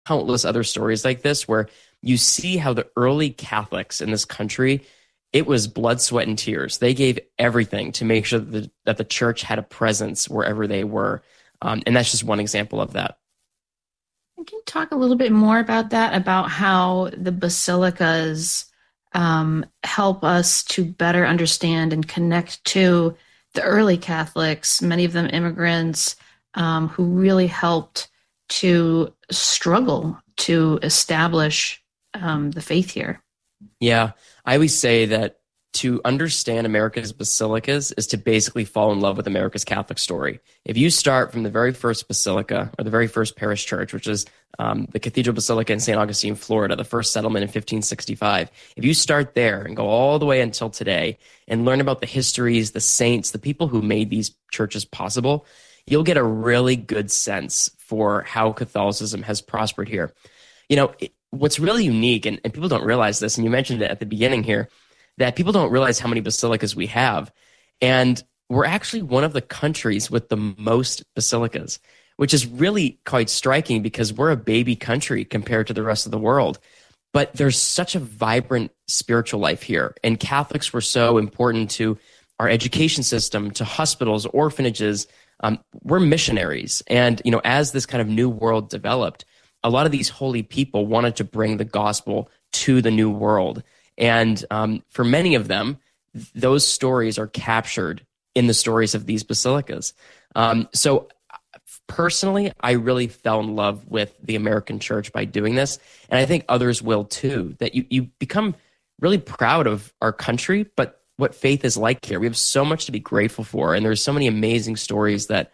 countless other stories like this where you see how the early Catholics in this country, it was blood, sweat, and tears. They gave everything to make sure that the church had a presence wherever they were. And that's just one example of that. Can you talk a little bit more about that, about how the basilicas help us to better understand and connect to the early Catholics, many of them immigrants, who really helped to struggle to establish the faith here? Yeah, I always say that to understand America's basilicas is to basically fall in love with America's Catholic story. If you start from the very first basilica or the very first parish church, which is the Cathedral Basilica in St. Augustine, Florida, the first settlement in 1565, if you start there and go all the way until today and learn about the histories, the saints, the people who made these churches possible, you'll get a really good sense for how Catholicism has prospered here. What's really unique, and people don't realize this, and you mentioned it at the beginning here, that people don't realize how many basilicas we have. And we're actually one of the countries with the most basilicas, which is really quite striking because we're a baby country compared to the rest of the world. But there's such a vibrant spiritual life here. And Catholics were so important to our education system, to hospitals, orphanages. We're missionaries. And, as this kind of new world developed, a lot of these holy people wanted to bring the gospel to the new world. And for many of them, those stories are captured in the stories of these basilicas. So personally, I really fell in love with the American church by doing this. And I think others will too, that you become really proud of our country, but what faith is like here. We have so much to be grateful for. And there's so many amazing stories that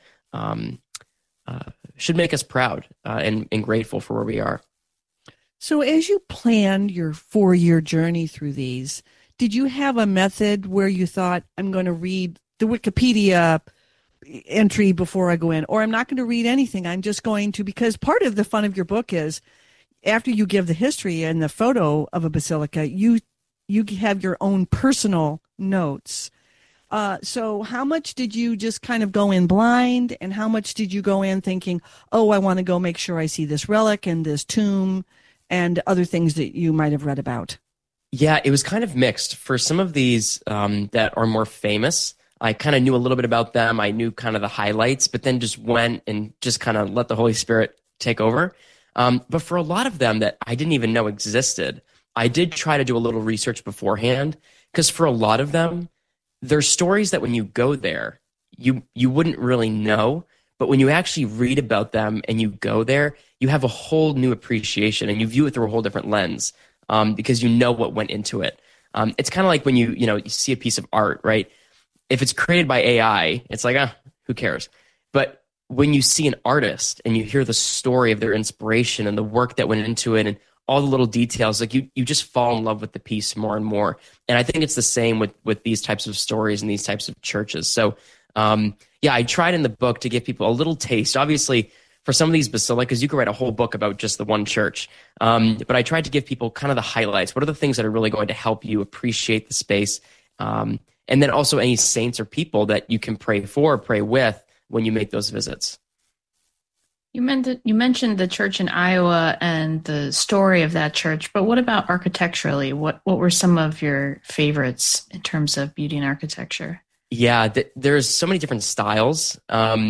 should make us proud and grateful for where we are. So as you planned your 4-year journey through these, did you have a method where you thought, I'm going to read the Wikipedia entry before I go in, or I'm not going to read anything. I'm just going to, because part of the fun of your book is after you give the history and the photo of a basilica, you have your own personal notes. So how much did you just kind of go in blind, and how much did you go in thinking, oh, I want to go make sure I see this relic and this tomb and other things that you might have read about? Yeah, it was kind of mixed. For some of these that are more famous, I kind of knew a little bit about them. I knew kind of the highlights, but then just went and just kind of let the Holy Spirit take over. But for a lot of them that I didn't even know existed, I did try to do a little research beforehand, because for a lot of them, there's stories that when you go there, you wouldn't really know. But when you actually read about them and you go there, you have a whole new appreciation and you view it through a whole different lens because you know what went into it. It's kind of like when you see a piece of art, right? If it's created by AI, it's like, who cares? But when you see an artist and you hear the story of their inspiration and the work that went into it and all the little details, like you just fall in love with the piece more and more. And I think it's the same with these types of stories and these types of churches. So yeah, I tried in the book to give people a little taste. Obviously, for some of these basilicas, you could write a whole book about just the one church. But I tried to give people kind of the highlights. What are the things that are really going to help you appreciate the space? And then also any saints or people that you can pray for, pray with when you make those visits. You mentioned the church in Iowa and the story of that church, but what about architecturally? What were some of your favorites in terms of beauty and architecture? Yeah, there's so many different styles.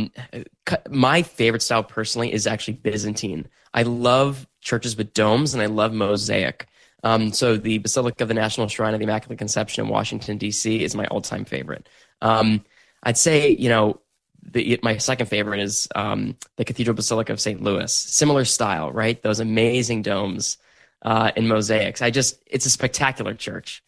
My favorite style personally is actually Byzantine. I love churches with domes and I love mosaic. So the Basilica of the National Shrine of the Immaculate Conception in Washington, D.C. is my all-time favorite. I'd say, my second favorite is the Cathedral Basilica of St. Louis. Similar style, right? Those amazing domes and mosaics. It's a spectacular church.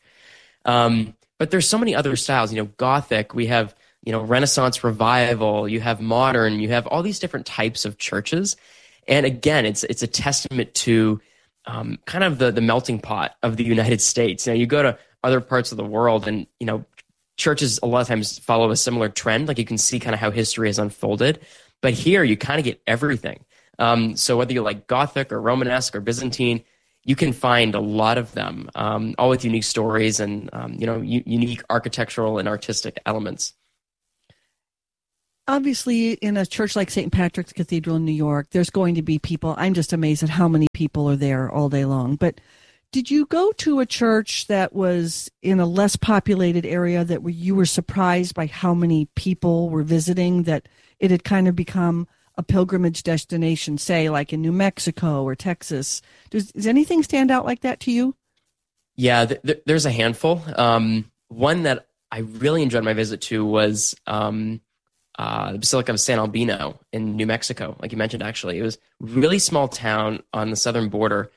But there's so many other styles. Gothic, we have, Renaissance Revival, you have modern, you have all these different types of churches. And again, it's a testament to kind of the melting pot of the United States. You go to other parts of the world and, churches a lot of times follow a similar trend. Like you can see kind of how history has unfolded. But here you kind of get everything. So whether you like Gothic or Romanesque or Byzantine, you can find a lot of them, all with unique stories and, unique architectural and artistic elements. obviously in a church like St. Patrick's Cathedral in New York, there's going to be people. I'm just amazed at how many people are there all day long. But did you go to a church that was in a less populated area that you were surprised by how many people were visiting, that it had kind of become a pilgrimage destination, say like in New Mexico or Texas? Does anything stand out like that to you? Yeah, there's a handful. One that I really enjoyed my visit to was the Basilica of San Albino in New Mexico, like you mentioned, actually. It was a really small town on the southern border.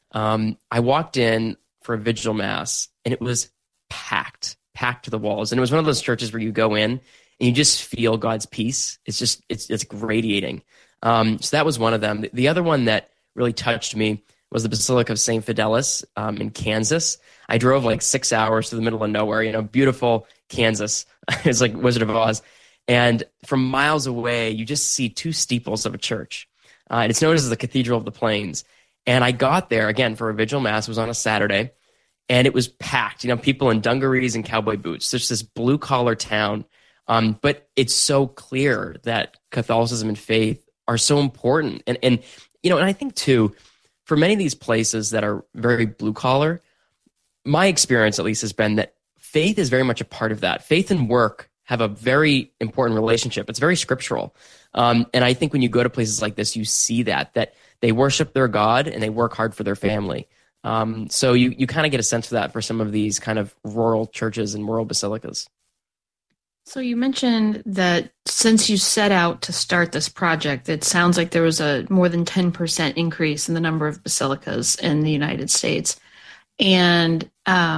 I walked in for a vigil mass, and it was packed to the walls. And it was one of those churches where you go in and you just feel God's peace. It's radiating. So that was one of them. The other one that really touched me was the Basilica of St. Fidelis in Kansas. I drove like 6 hours to the middle of nowhere, beautiful Kansas. It's like Wizard of Oz. And from miles away, you just see two steeples of a church. And it's known as the Cathedral of the Plains. And I got there, again, for a vigil mass. It was on a Saturday. And it was packed, people in dungarees and cowboy boots. There's this blue-collar town. But it's so clear that Catholicism and faith are so important. And I think, too, for many of these places that are very blue-collar, my experience, at least, has been that faith is very much a part of that. Faith and work have a very important relationship. It's very scriptural. And I think when you go to places like this, you see that they worship their God and they work hard for their family. So you kind of get a sense of that for some of these kind of rural churches and rural basilicas. So you mentioned that since you set out to start this project, it sounds like there was a more than 10% increase in the number of basilicas in the United States. And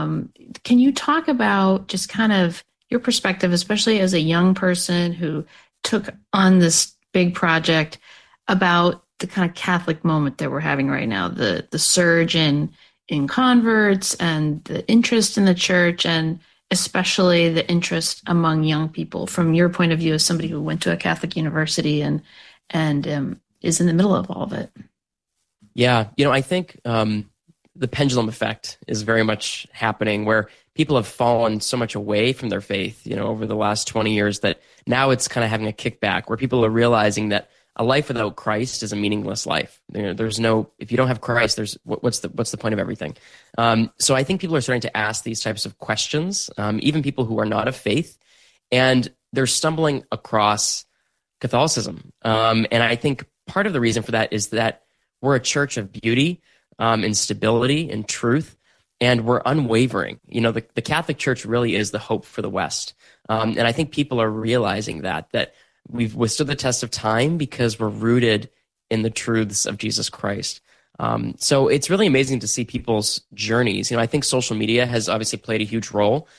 can you talk about just kind of your perspective, especially as a young person who took on this big project, about the kind of Catholic moment that we're having right now, the surge in converts and the interest in the church, and especially the interest among young people, from your point of view as somebody who went to a Catholic university and is in the middle of all of it? Yeah, I think the pendulum effect is very much happening, where people have fallen so much away from their faith, over the last 20 years, that now it's kind of having a kickback, where people are realizing that a life without Christ is a meaningless life. There's no, if you don't have Christ, what's the point of everything? So I think people are starting to ask these types of questions, even people who are not of faith, and they're stumbling across Catholicism. And I think part of the reason for that is that we're a church of beauty and stability and truth, and we're unwavering. The Catholic Church really is the hope for the West. And I think people are realizing that we've withstood the test of time because we're rooted in the truths of Jesus Christ. So it's really amazing to see people's journeys. I think social media has obviously played a huge role.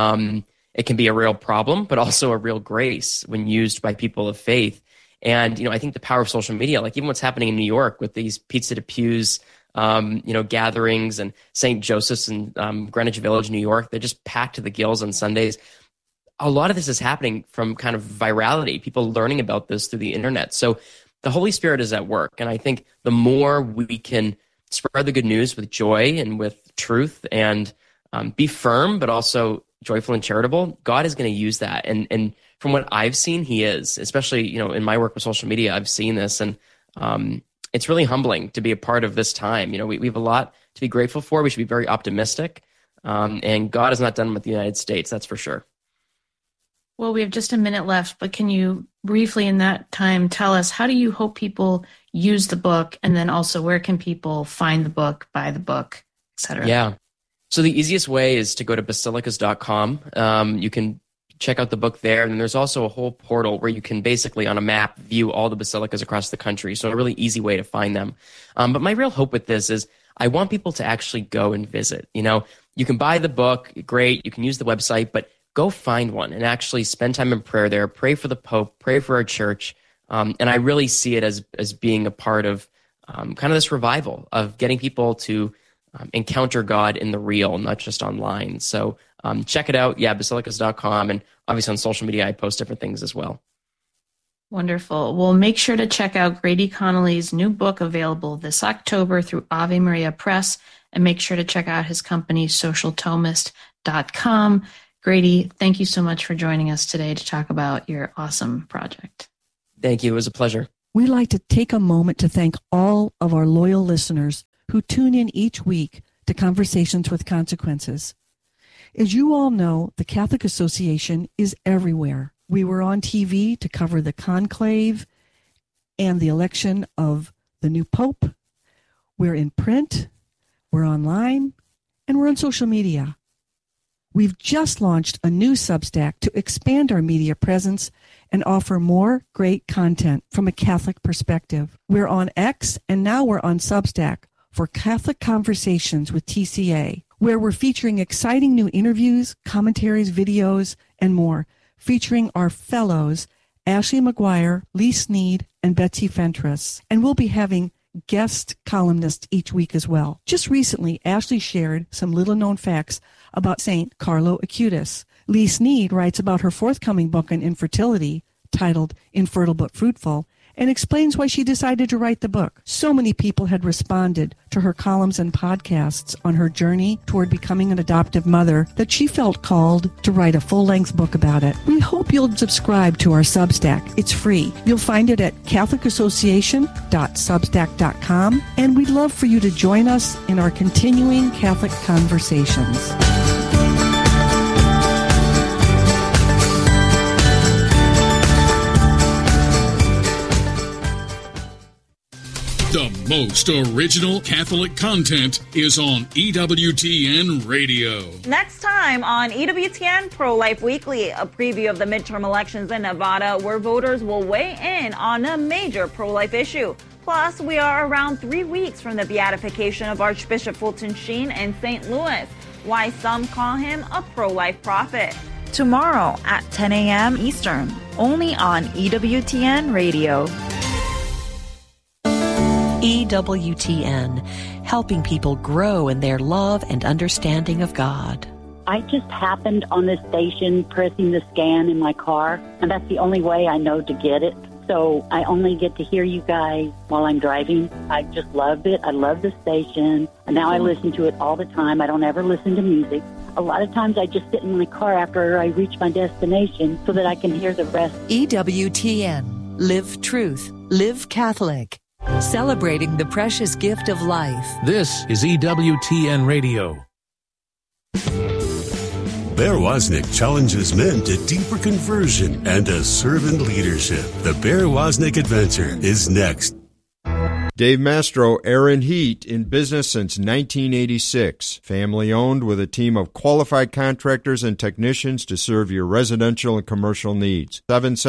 It can be a real problem, but also a real grace when used by people of faith. And, I think the power of social media, like even what's happening in New York with these Pizza to Pews, gatherings, and St. Joseph's and Greenwich Village, New York, they're just packed to the gills on Sundays. A lot of this is happening from kind of virality, people learning about this through the internet. So the Holy Spirit is at work. And I think the more we can spread the good news with joy and with truth, and be firm, but also joyful and charitable, God is going to use that. And from what I've seen, he is, especially, in my work with social media, I've seen this. And it's really humbling to be a part of this time. We have a lot to be grateful for. We should be very optimistic. And God is not done with the United States, that's for sure. Well, we have just a minute left, but can you briefly in that time tell us, how do you hope people use the book? And then also, where can people find the book, buy the book, et cetera? Yeah. So the easiest way is to go to basilicas.com. You can check out the book there. And there's also a whole portal where you can basically on a map view all the basilicas across the country. So a really easy way to find them. But my real hope with this is I want people to actually go and visit. You can buy the book, great. You can use the website, but go find one and actually spend time in prayer there. Pray for the Pope, pray for our church. And I really see it as being a part of kind of this revival of getting people to encounter God in the real, not just online. So check it out. Yeah, basilicas.com. And obviously on social media, I post different things as well. Wonderful. Well, make sure to check out Grady Connolly's new book, available this October through Ave Maria Press. And make sure to check out his company, socialthomist.com. Grady, thank you so much for joining us today to talk about your awesome project. Thank you. It was a pleasure. We'd like to take a moment to thank all of our loyal listeners who tune in each week to Conversations with Consequences. As you all know, the Catholic Association is everywhere. We were on TV to cover the conclave and the election of the new Pope. We're in print, we're online, and we're on social media. We've just launched a new Substack to expand our media presence and offer more great content from a Catholic perspective. We're on X, and now we're on Substack for Catholic Conversations with TCA, where we're featuring exciting new interviews, commentaries, videos, and more, featuring our fellows, Ashley McGuire, Lee Sneed, and Betsy Fentress. And we'll be having guest columnists each week as well. Just recently, Ashley shared some little-known facts about St. Carlo Acutis. Lee Sneed writes about her forthcoming book on infertility, titled Infertile but Fruitful, and explains why she decided to write the book. So many people had responded to her columns and podcasts on her journey toward becoming an adoptive mother that she felt called to write a full-length book about it. We hope you'll subscribe to our Substack. It's free. You'll find it at catholicassociation.substack.com, and we'd love for you to join us in our continuing Catholic conversations. The most original Catholic content is on EWTN Radio. Next time on EWTN Pro-Life Weekly, a preview of the midterm elections in Nevada where voters will weigh in on a major pro-life issue. Plus, we are around 3 weeks from the beatification of Archbishop Fulton Sheen in St. Louis, why some call him a pro-life prophet. Tomorrow at 10 a.m. Eastern, only on EWTN Radio. EWTN, helping people grow in their love and understanding of God. I just happened on this station pressing the scan in my car, and that's the only way I know to get it. So I only get to hear you guys while I'm driving. I just love it. I love the station. And now I listen to it all the time. I don't ever listen to music. A lot of times I just sit in my car after I reach my destination so that I can hear the rest. EWTN, live truth, live Catholic. Celebrating the precious gift of life. This is EWTN Radio. Bear Wozniak challenges men to deeper conversion and to servant leadership. The Bear Wozniak Adventure is next. Dave Mastro, Aaron Heat, in business since 1986. Family owned with a team of qualified contractors and technicians to serve your residential and commercial needs.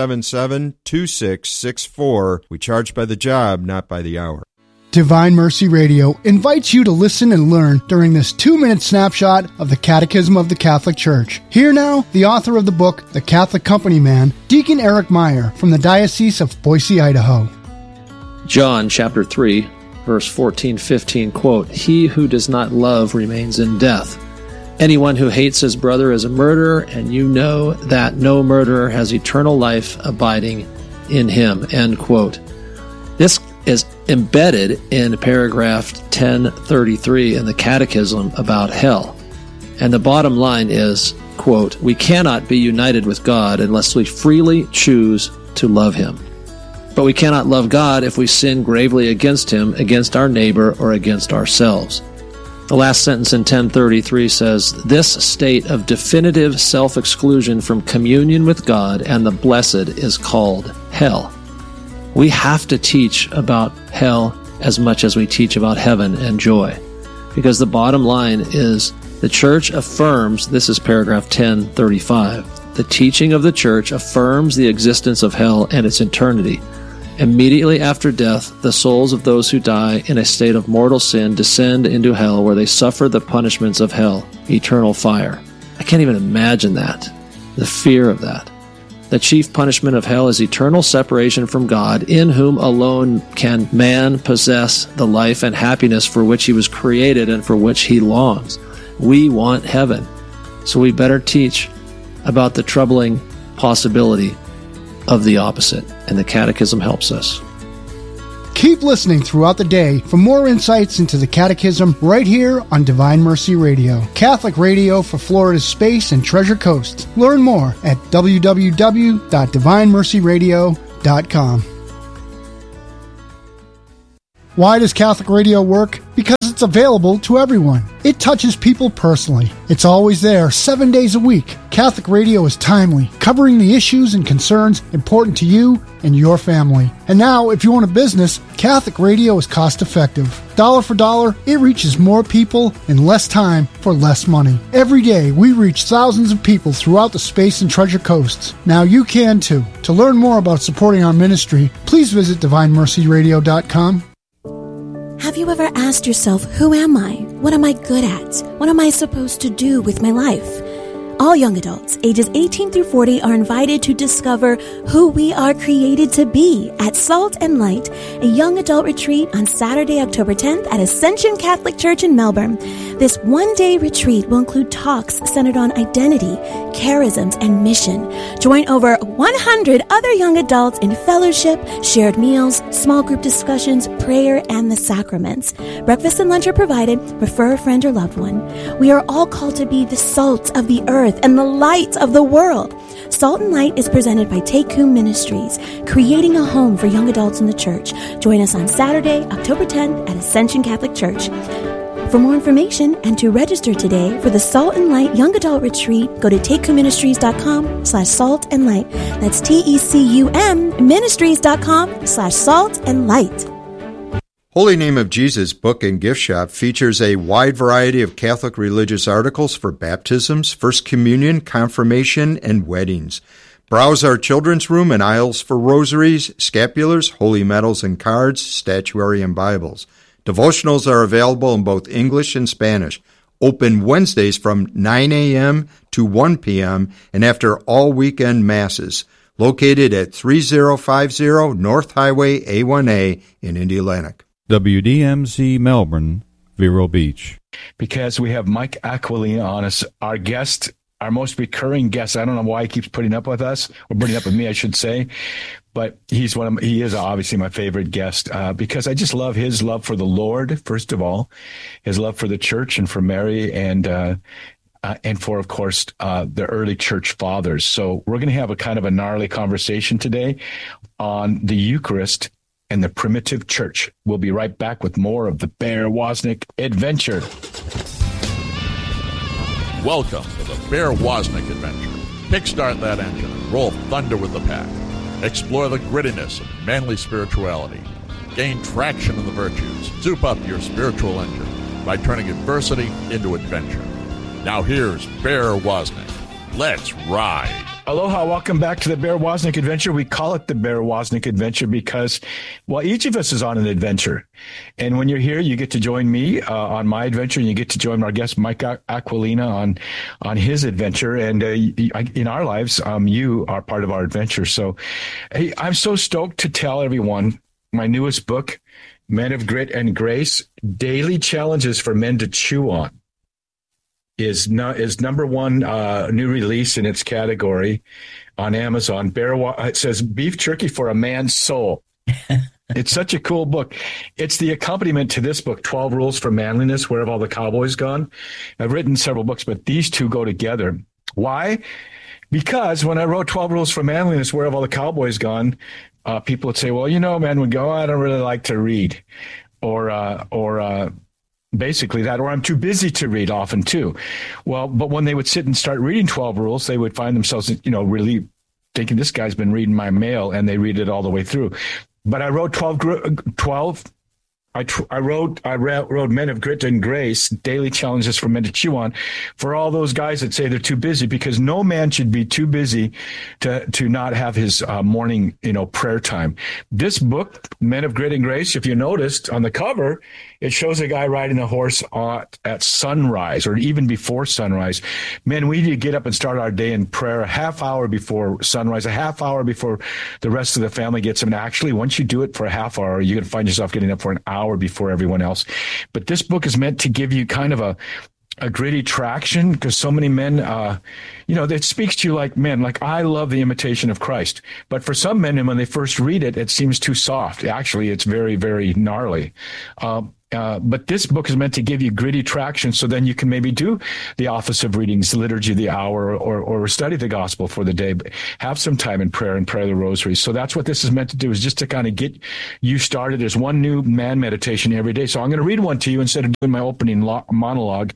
777-2664. We charge by the job, not by the hour. Divine Mercy Radio invites you to listen and learn during this 2-minute snapshot of the Catechism of the Catholic Church. Here now, the author of the book, The Catholic Company Man, Deacon Eric Meyer from the Diocese of Boise, Idaho. John chapter 3, verse 14-15, quote, "He who does not love remains in death. Anyone who hates his brother is a murderer, and you know that no murderer has eternal life abiding in him," end quote. This is embedded in paragraph 1033 in the Catechism about hell. And the bottom line is, quote, "We cannot be united with God unless we freely choose to love him. But we cannot love God if we sin gravely against him, against our neighbor, or against ourselves." The last sentence in 1033 says, "This state of definitive self-exclusion from communion with God and the blessed is called hell." We have to teach about hell as much as we teach about heaven and joy. Because the bottom line is, the Church affirms, this is paragraph 1035, the teaching of the Church affirms the existence of hell and its eternity. Immediately after death, the souls of those who die in a state of mortal sin descend into hell, where they suffer the punishments of hell, eternal fire. I can't even imagine that, the fear of that. The chief punishment of hell is eternal separation from God, in whom alone can man possess the life and happiness for which he was created and for which he longs. We want heaven, so we better teach about the troubling possibility of the opposite, and the Catechism helps us. Keep listening throughout the day for more insights into the Catechism right here on Divine Mercy Radio, Catholic radio for Florida's Space and Treasure Coast. Learn more at www.divinemercyradio.com. Why does Catholic radio work? Because it's available to everyone. It touches people personally. It's always there, 7 days a week. Catholic radio is timely, covering the issues and concerns important to you and your family. And now, if you own a business, Catholic radio is cost-effective. Dollar for dollar, it reaches more people in less time for less money. Every day, we reach thousands of people throughout the Space and Treasure Coasts. Now you can too. To learn more about supporting our ministry, please visit DivineMercyRadio.com. Have you ever asked yourself, who am I? What am I good at? What am I supposed to do with my life? All young adults, ages 18 through 40, are invited to discover who we are created to be at Salt and Light, a young adult retreat on Saturday, October 10th at Ascension Catholic Church in Melbourne. This one-day retreat will include talks centered on identity, charisms, and mission. Join over 100 other young adults in fellowship, shared meals, small group discussions, prayer, and the sacraments. Breakfast and lunch are provided. Refer a friend or loved one. We are all called to be the salt of the earth and the light of the world. Salt and Light is presented by Take Whom Ministries, creating a home for young adults in the church. Join us on Saturday, October 10th at Ascension Catholic Church. For more information and to register today for the Salt and Light Young Adult Retreat, go to takecomministries.com/salt and light. That's TECUM ministries.com/salt and light. Holy Name of Jesus book and gift shop features a wide variety of Catholic religious articles for baptisms, First Communion, confirmation, and weddings. Browse our children's room and aisles for rosaries, scapulars, holy medals and cards, statuary, and Bibles. Devotionals are available in both English and Spanish. Open Wednesdays from 9 a.m. to 1 p.m. and after all weekend masses. Located at 3050 North Highway A1A in Indialantic. WDMZ Melbourne, Vero Beach. Because we have Mike Aquilina on us, our guest, our most recurring guest. I don't know why he keeps putting up with us, or putting up with me, I should say. But he is obviously my favorite guest because I just love his love for the Lord, first of all, his love for the church and for Mary and for, of course, the early church fathers. So we're going to have a kind of a gnarly conversation today on the Eucharist and the primitive church. We'll be right back with more of the Bear Wozniak Adventure. Welcome to the Bear Wozniak Adventure. Kickstart that engine and roll thunder with the pack. Explore the grittiness of manly spirituality. Gain traction in the virtues. Soup up your spiritual engine by turning adversity into adventure. Now here's Bear Wozniak. Let's ride. Aloha, welcome back to the Bear Wozniak Adventure. We call it the Bear Wozniak Adventure because, well, each of us is on an adventure. And when you're here, you get to join me on my adventure, and you get to join our guest, Mike Aquilina, on his adventure. And in our lives, you are part of our adventure. So hey, I'm so stoked to tell everyone my newest book, Men of Grit and Grace, Daily Challenges for Men to Chew On. Is number one new release in its category on Amazon. It says Beef Jerky for a Man's Soul. It's such a cool book. It's the accompaniment to this book, 12 Rules for Manliness, Where Have All the Cowboys Gone? I've written several books, but these two go together. Why? Because when I wrote 12 Rules for Manliness, Where Have All the Cowboys Gone? People would say, well, man, I don't really like to read. Or basically that, or I'm too busy to read often too. Well, but when they would sit and start reading 12 Rules, they would find themselves, really thinking this guy's been reading my mail, and they read it all the way through. But I wrote 12. I wrote Men of Grit and Grace, Daily Challenges for Men to Chew On, for all those guys that say they're too busy, because no man should be too busy to not have his morning, prayer time. This book, Men of Grit and Grace, if you noticed on the cover, it shows a guy riding a horse at sunrise, or even before sunrise. Men, we need to get up and start our day in prayer a half hour before sunrise, a half hour before the rest of the family gets up. And actually, once you do it for a half hour, you're going to find yourself getting up for an hour before everyone else. But this book is meant to give you kind of a gritty traction, because so many men, it speaks to you like men. Like, I love The Imitation of Christ. But for some men, when they first read it, it seems too soft. Actually, it's very, very gnarly. But this book is meant to give you gritty traction, so then you can maybe do the office of readings, the liturgy of the hour, or study the gospel for the day. But have some time in prayer and pray the rosary. So that's what this is meant to do, is just to kind of get you started. There's one new man meditation every day. So I'm going to read one to you instead of doing my opening monologue.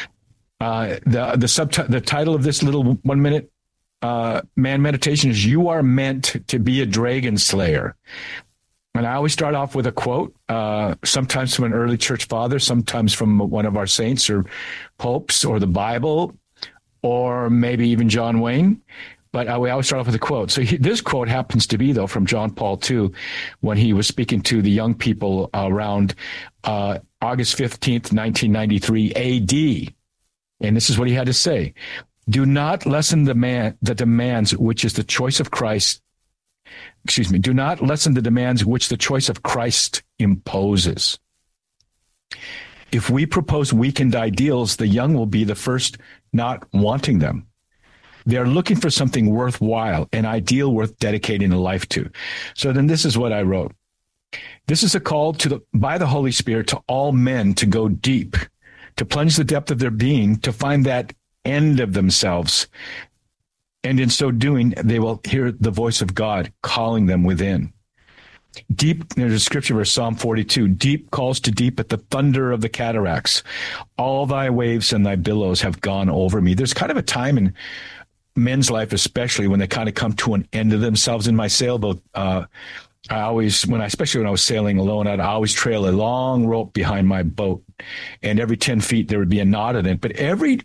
The title of this little 1 minute man meditation is "You Are Meant to Be a Dragon Slayer." And I always start off with a quote, sometimes from an early church father, sometimes from one of our saints or popes or the Bible, or maybe even John Wayne. But we always start off with a quote. So this quote happens to be, though, from John Paul II, when he was speaking to the young people around August 15th, 1993 AD. And this is what he had to say. Do not lessen the demands which is the choice of Christ. Do not lessen the demands which the choice of Christ imposes. If we propose weakened ideals, the young will be the first not wanting them. They are looking for something worthwhile, an ideal worth dedicating a life to. So then this is what I wrote. This is a call by the Holy Spirit to all men to go deep, to plunge the depth of their being, to find that end of themselves. And in so doing, they will hear the voice of God calling them within. Deep, there's a scripture verse, Psalm 42, deep calls to deep at the thunder of the cataracts. All thy waves and thy billows have gone over me. There's kind of a time in men's life, especially when they kind of come to an end of themselves. In my sailboat, especially when I was sailing alone, I'd always trail a long rope behind my boat. And every 10 feet, there would be a knot in it. But every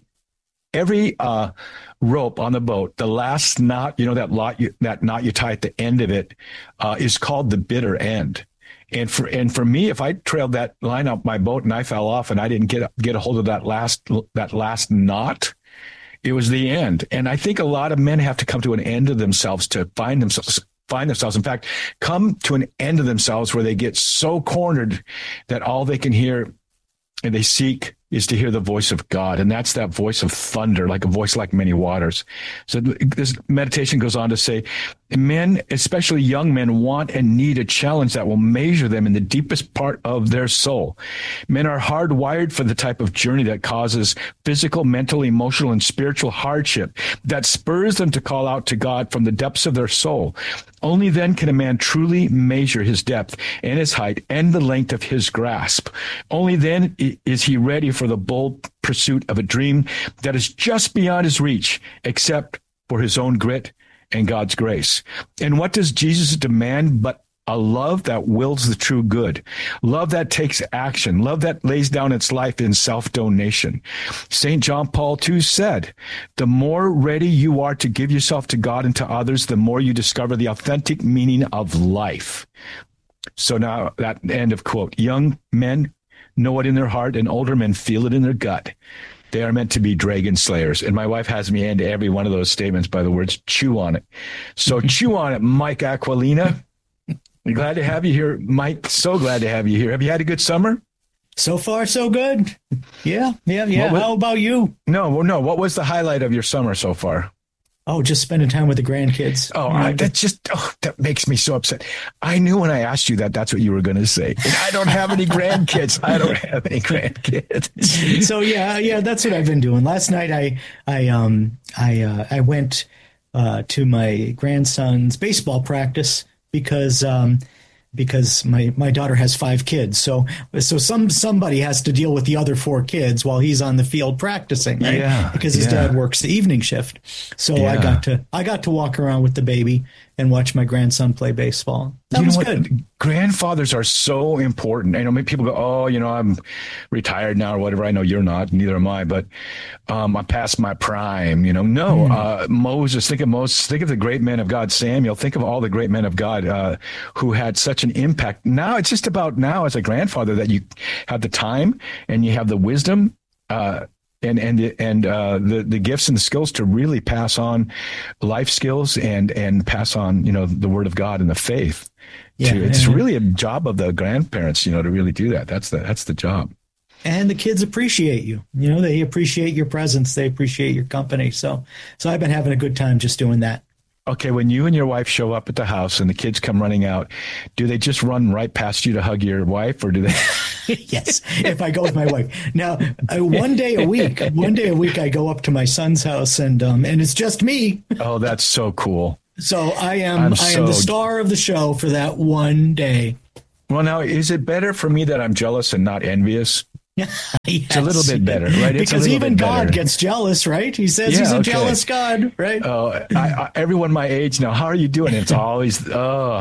rope on the boat, the last knot, that knot you tie at the end of it, is called the bitter end. And for me, if I trailed that line up my boat and I fell off and I didn't get a hold of that last knot, it was the end. And I think a lot of men have to come to an end of themselves to find themselves. In fact, come to an end of themselves where they get so cornered that all they can hear and they seek is to hear the voice of God. And that's that voice of thunder, like a voice like many waters. So this meditation goes on to say, men, especially young men, want and need a challenge that will measure them in the deepest part of their soul. Men are hardwired for the type of journey that causes physical, mental, emotional, and spiritual hardship that spurs them to call out to God from the depths of their soul. Only then can a man truly measure his depth and his height and the length of his grasp. Only then is he ready for the bold pursuit of a dream that is just beyond his reach, except for his own grit and God's grace. And what does Jesus demand but a love that wills the true good, love that takes action, love that lays down its life in self-donation? St. John Paul II said, the more ready you are to give yourself to God and to others, the more you discover the authentic meaning of life. So now that end of quote. Young men know it in their heart and older men feel it in their gut. They are meant to be dragon slayers. And my wife has me end every one of those statements by the words, chew on it. So chew on it, Mike Aquilina. I'm glad to have you here, Mike. So glad to have you here. Have you had a good summer? So far, so good. Yeah. How about you? No. What was the highlight of your summer so far? Oh, just spending time with the grandkids. That makes me so upset. I knew when I asked you that's what you were going to say. And I don't have any grandkids. So yeah, that's what I've been doing. Last night, I went to my grandson's baseball practice because my daughter has 5 kids. So somebody has to deal with the other 4 kids while he's on the field practicing, right? Yeah, because his dad works the evening shift. So yeah. I got to walk around with the baby and watch my grandson play baseball. That was good. Grandfathers are so important. I know many people go, I'm retired now or whatever. I know you're not, neither am I, but I'm past my prime, Moses, think of the great men of God, Samuel, think of all the great men of God who had such an impact. Now it's just about now as a grandfather that you have the time and you have the wisdom, and the gifts and the skills to really pass on life skills and pass on, the word of God and the faith. Yeah, it's really a job of the grandparents, to really do that. That's the job. And the kids appreciate you. You know, they appreciate your presence. They appreciate your company. So I've been having a good time just doing that. Okay, when you and your wife show up at the house and the kids come running out, do they just run right past you to hug your wife, or do they? Yes, if I go with my wife. Now, one day a week, I go up to my son's house, and it's just me. Oh, that's so cool. So I am the star of the show for that one day. Well, now, is it better for me that I'm jealous and not envious? Yes. It's a little bit better, right? It's because even God gets jealous, right? He says he's a jealous God, right? Oh, everyone my age now, how are you doing? It's always,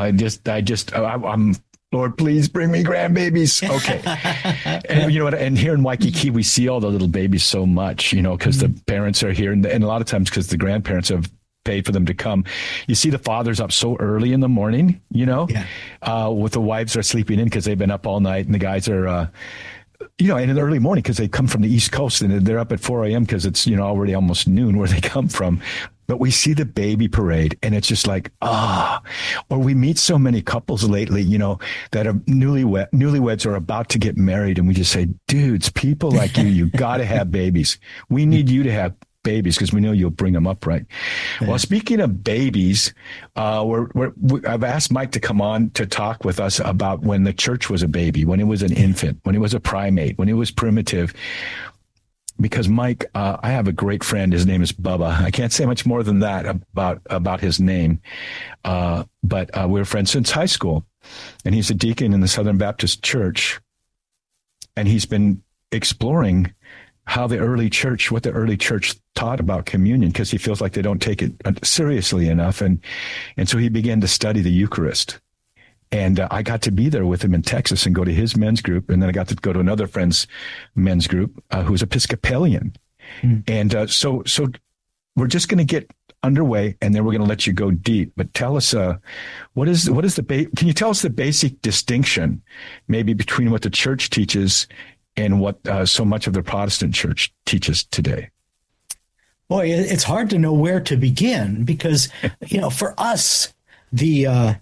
I'm, Lord, please bring me grandbabies. Okay. And you know what? And here in Waikiki, we see all the little babies so much, you know, because the parents are here. And a lot of times because the grandparents have paid for them to come. You see the fathers up so early in the morning, you know, with the wives are sleeping in because they've been up all night, and the guys are, you know, in the early morning because they come from the East Coast and they're up at 4 a.m. because it's, you know, already almost noon where they come from. But we see the baby parade and it's just like, or we meet so many couples lately, you know, that are newlyweds are about to get married. And we just say, dudes, people like you got to have babies. We need you to have babies because we know you'll bring them up right. Yeah. Well, speaking of babies, I've asked Mike to come on to talk with us about when the church was a baby, when it was an infant, when it was a primate, when it was primitive. Because Mike, I have a great friend. His name is Bubba. I can't say much more than that about his name, but we're friends since high school, and he's a deacon in the Southern Baptist Church, and he's been exploring what the early church taught about communion, because he feels like they don't take it seriously enough. And so he began to study the Eucharist. And I got to be there with him in Texas and go to his men's group. And then I got to go to another friend's men's group who's Episcopalian. And so we're just going to get underway, and then we're going to let you go deep. But tell us, can you tell us the basic distinction maybe between what the church teaches and what so much of the Protestant church teaches today? Boy, it's hard to know where to begin because, you know, for us, the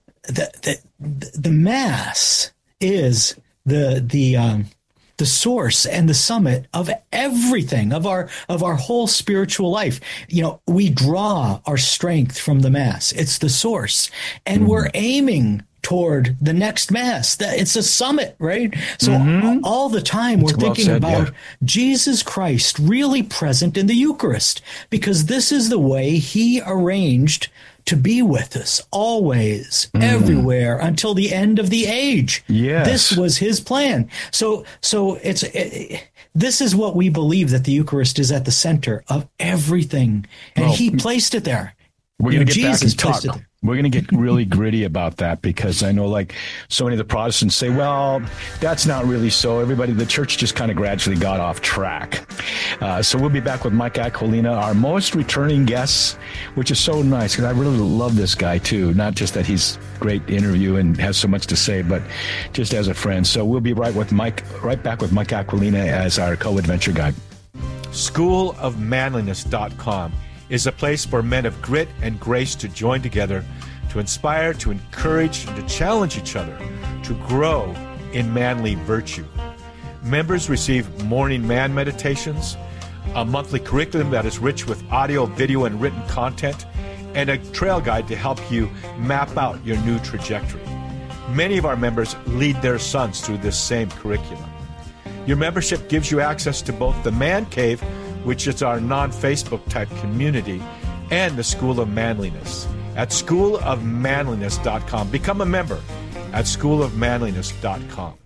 Mass is the source and the summit of everything, of our whole spiritual life. You know, we draw our strength from the Mass. It's the source, and we're aiming toward the next Mass. It's a summit, right? So all the time we're thinking about Jesus Christ really present in the Eucharist, because this is the way he arranged to be with us always, everywhere, until the end of the age. Yes. This was his plan. So this is what we believe, that the Eucharist is at the center of everything, and he placed it there. We're going to get back and talk. We're going to get really gritty about that, because I know, like, so many of the Protestants say, well, that's not really so. The church just kind of gradually got off track. So we'll be back with Mike Aquilina, our most returning guest, which is so nice, because I really love this guy too. Not just that he's great to interview and has so much to say, but just as a friend. So we'll be right back with Mike Aquilina as our co-adventure guide. SchoolofManliness.com is a place for men of grit and grace to join together, to inspire, to encourage, and to challenge each other to grow in manly virtue. Members receive morning man meditations, a monthly curriculum that is rich with audio, video, and written content, and a trail guide to help you map out your new trajectory. Many of our members lead their sons through this same curriculum. Your membership gives you access to both the Man Cave, which is our non-Facebook type community, and the School of Manliness at schoolofmanliness.com. Become a member at schoolofmanliness.com.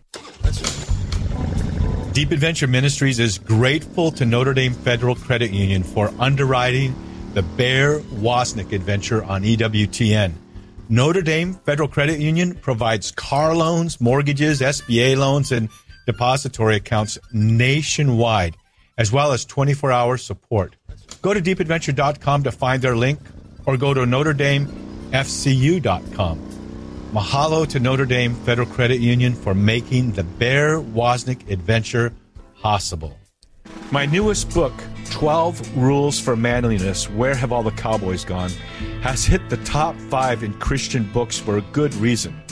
Deep Adventure Ministries is grateful to Notre Dame Federal Credit Union for underwriting the Bear Wozniak adventure on EWTN. Notre Dame Federal Credit Union provides car loans, mortgages, SBA loans, and depository accounts nationwide, as well as 24-hour support. Go to deepadventure.com to find their link, or go to NotreDameFCU.com. Mahalo to Notre Dame Federal Credit Union for making the Bear Wozniak adventure possible. My newest book, 12 Rules for Manliness, Where Have All the Cowboys Gone?, has hit the top 5 in Christian books for a good reason.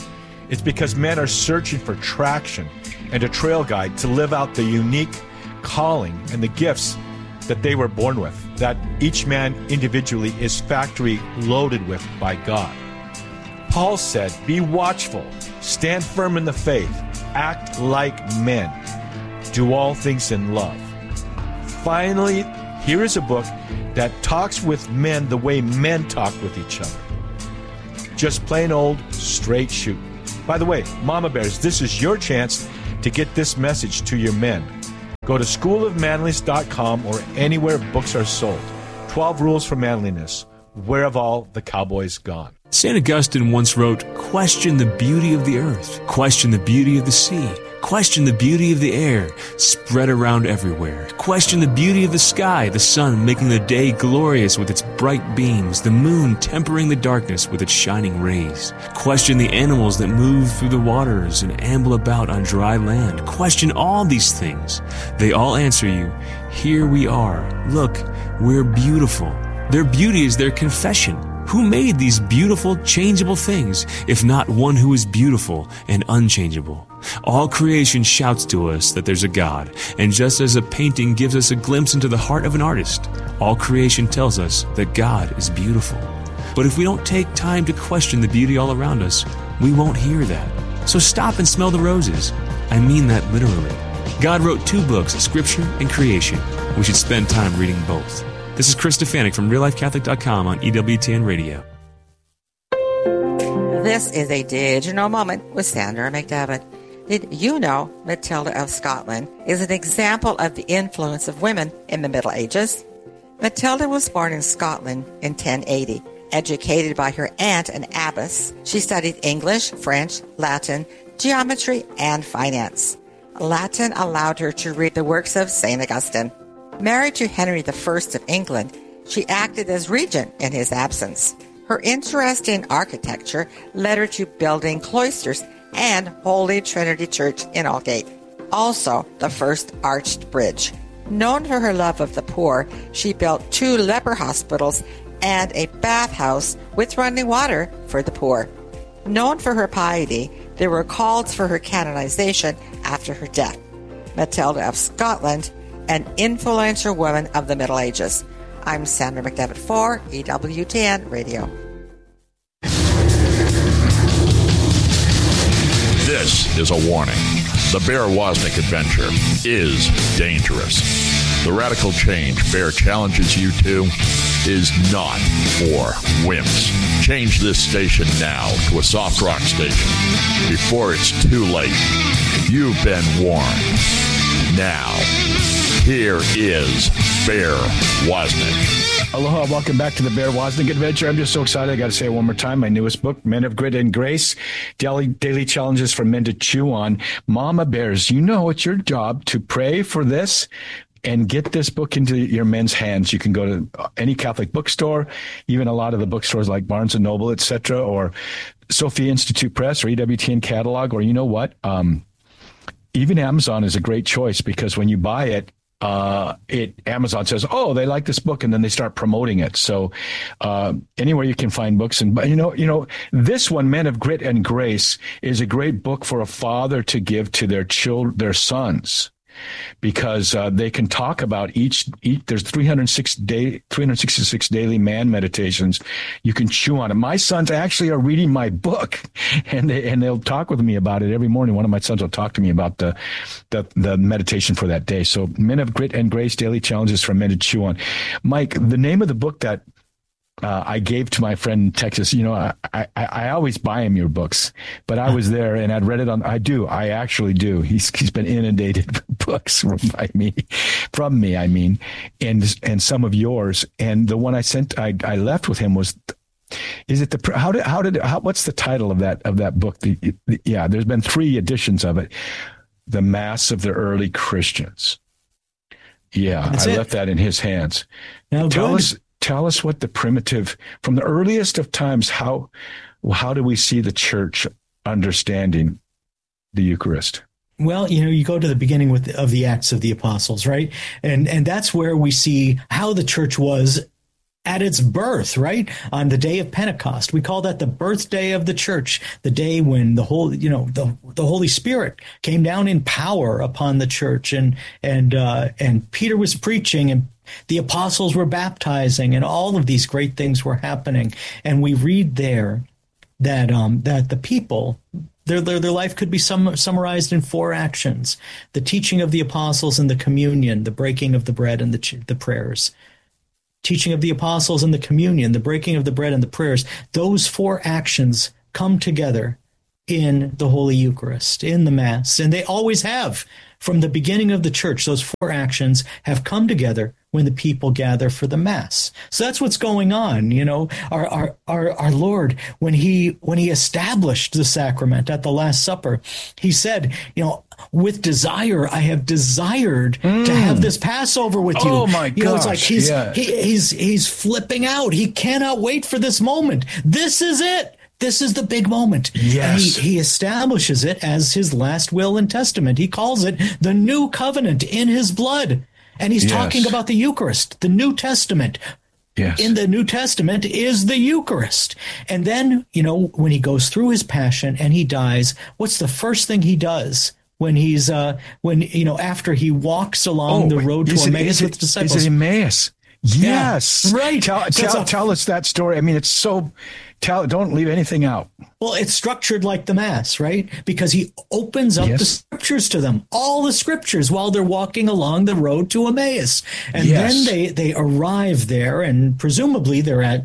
It's because men are searching for traction and a trail guide to live out the unique calling and the gifts that they were born with, that each man individually is factory loaded with by God. Paul said, be watchful, stand firm in the faith, act like men, do all things in love. Finally, here is a book that talks with men the way men talk with each other. Just plain old straight shooting. By the way, Mama Bears, this is your chance to get this message to your men. Go to schoolofmanliness.com or anywhere books are sold. 12 Rules for Manliness. Where have all the cowboys gone? St. Augustine once wrote, question the beauty of the earth, question the beauty of the sea, question the beauty of the air, spread around everywhere. Question the beauty of the sky, the sun making the day glorious with its bright beams, the moon tempering the darkness with its shining rays. Question the animals that move through the waters and amble about on dry land. Question all these things. They all answer you, here we are. Look, we're beautiful. Their beauty is their confession. Who made these beautiful, changeable things, if not one who is beautiful and unchangeable? All creation shouts to us that there's a God, and just as a painting gives us a glimpse into the heart of an artist, all creation tells us that God is beautiful. But if we don't take time to question the beauty all around us, we won't hear that. So stop and smell the roses. I mean that literally. God wrote 2 books, Scripture and Creation. We should spend time reading both. This is Chris Stefanik from RealLifeCatholic.com on EWTN Radio. This is a Did You Know moment with Sandra McDevitt. Did you know Matilda of Scotland is an example of the influence of women in the Middle Ages? Matilda was born in Scotland in 1080. Educated by her aunt, an abbess, she studied English, French, Latin, geometry, and finance. Latin allowed her to read the works of St. Augustine. Married to Henry I of England, she acted as regent in his absence. Her interest in architecture led her to building cloisters and Holy Trinity Church in Aldgate, also the first arched bridge. Known for her love of the poor, she built 2 leper hospitals and a bathhouse with running water for the poor. Known for her piety, there were calls for her canonization after her death. Matilda of Scotland, an influential woman of the Middle Ages. I'm Sandra McDevitt for EWTN Radio. This is a warning. The Bear Wozniak adventure is dangerous. The radical change Bear challenges you to is not for wimps. Change this station now to a soft rock station before it's too late. You've been warned. Now, here is Bear Wozniak. Aloha, welcome back to the Bear Wozniak Adventure. I'm just so excited. I got to say it one more time. My newest book, Men of Grit and Grace, Daily Challenges for Men to Chew On. Mama Bears, you know it's your job to pray for this and get this book into your men's hands. You can go to any Catholic bookstore, even a lot of the bookstores like Barnes & Noble, etc., or Sophia Institute Press or EWTN Catalog, or you know what? Even Amazon is a great choice because when you buy it, Amazon says, oh, they like this book, and then they start promoting it. So anywhere you can find books. And you know, this one, Men of Grit and Grace, is a great book for a father to give to their sons, because they can talk about each there's 366 daily man meditations. You can chew on it. My sons actually are reading my book, and they'll talk with me about it every morning. One of my sons will talk to me about the meditation for that day. So Men of Grit and Grace, Daily Challenges for Men to Chew On. Mike, the name of the book that I gave to my friend in Texas, you know, I always buy him your books, but I was there and I'd read it I actually do. He's been inundated with books from me, and some of yours. And the one I left with him was, what's the title of that book? There's been 3 editions of it. The Mass of the Early Christians. Yeah. Left that in his hands. Now, Tell us what the primitive, from the earliest of times, how do we see the church understanding the Eucharist? Well, you know, you go to the beginning of the Acts of the Apostles, right? And that's where we see how the church was at its birth, right? On the day of Pentecost. We call that the birthday of the church, the day when the Holy Spirit came down in power upon the church, and Peter was preaching, and the apostles were baptizing, and all of these great things were happening. And we read there that the people, their life could be summarized in 4 actions: the teaching of the apostles and the communion, the breaking of the bread and the prayers. Teaching of the apostles and the communion, the breaking of the bread and the prayers. Those 4 actions come together in the Holy Eucharist, in the Mass, and they always have. From the beginning of the church, those 4 actions have come together when the people gather for the Mass. So that's what's going on. Our Lord, when he established the sacrament at the Last Supper, he said, with desire, I have desired to have this Passover with you. Oh my gosh! It's like he's flipping out. He cannot wait for this moment. This is it. This is the big moment. Yes. And he establishes it as his last will and testament. He calls it the new covenant in his blood. And he's talking about the Eucharist, the New Testament. Yes. In the New Testament is the Eucharist. And then, when he goes through his passion and he dies, what's the first thing he does? When he's, after he walks along the road to Emmaus with the disciples. Is it Emmaus? Yes. Yeah, right. Tell us that story. I mean, it's so... don't leave anything out. Well, it's structured like the Mass, right? Because he opens up the Scriptures to them, all the Scriptures, while they're walking along the road to Emmaus. And then they arrive there, and presumably they're at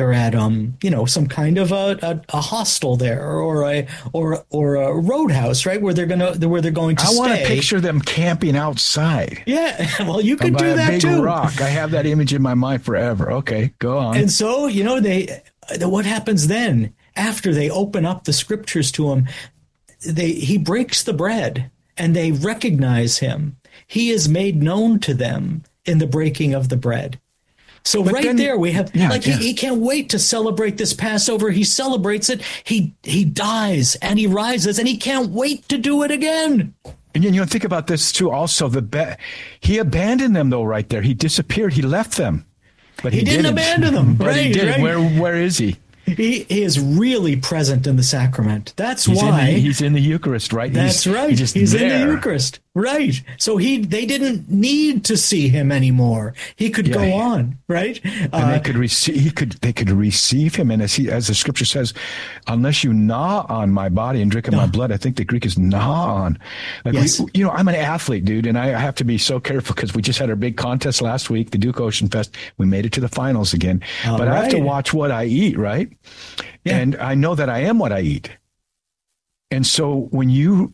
some kind of a hostel there, or a roadhouse, right? Where they're going to stay. I want to picture them camping outside. Yeah, well, you could do that too. By a big rock. I have that image in my mind forever. Okay, go on. And so, what happens then after they open up the Scriptures to him? He breaks the bread and they recognize him. He is made known to them in the breaking of the bread. So there we have, he can't wait to celebrate this Passover. He celebrates it. He dies and he rises, and he can't wait to do it again. And think about this too. Also, he abandoned them though. Right there, he disappeared. He left them. But he didn't abandon them. But he did. Where is he? He is really present in the sacrament. That's why he's in the Eucharist, right? That's right. He's in the Eucharist, right? So they didn't need to see him anymore. He could go on, right? And they could receive. They could receive him, and as the Scripture says, unless you gnaw on my body and drink of my blood, I think the Greek is gnaw on. I'm an athlete, dude, and I have to be so careful because we just had our big contest last week, the Duke Ocean Fest. We made it to the finals again, but I have to watch what I eat, right? Yeah. And I know that I am what I eat. And so when you